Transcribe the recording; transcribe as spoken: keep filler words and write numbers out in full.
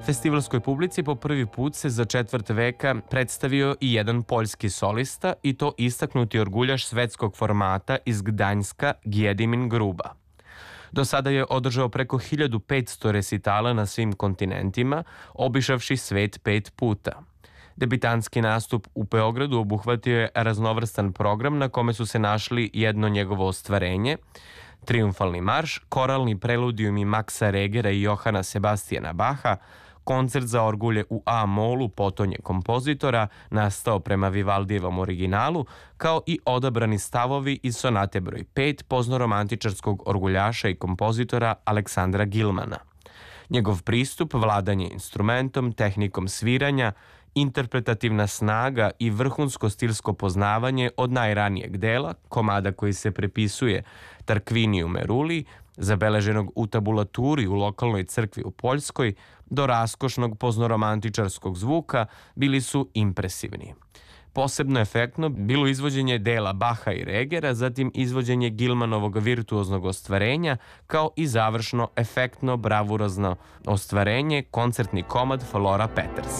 Festivalskoj publici po prvi put se za četvrt veka predstavio i jedan poljski solista, i to istaknuti orguljaš svetskog formata iz Gdanjska Gjedimin Gruba. Do sada je održao preko hiljadu petsto resitala na svim kontinentima, obišavši svet pet puta. Debitanski nastup u Beogradu obuhvatio je raznovrstan program na kome su se našli jedno njegovo ostvarenje, Triumfalni marš, koralni preludijumi Maksa Regera i Johana Sebastijana Baha, koncert za orgulje u A-molu potonje kompozitora, nastao prema Vivaldijevom originalu, kao i odabrani stavovi iz sonate broj pet poznoromantičarskog orguljaša i kompozitora Aleksandra Gilmana. Njegov pristup, vladanje instrumentom, tehnikom sviranja, interpretativna snaga i vrhunsko stilsko poznavanje od najranijeg dela, komada koji se prepisuje Tarquiniju Meruli, zabeleženog u tabulaturi u lokalnoj crkvi u Poljskoj, do raskošnog poznoromantičarskog zvuka, bili su impresivni. Posebno efektno bilo izvođenje dela Baha i Regera, zatim izvođenje Gilmanovog virtuoznog ostvarenja, kao i završno efektno bravurozno ostvarenje, koncertni komad Flora Peters.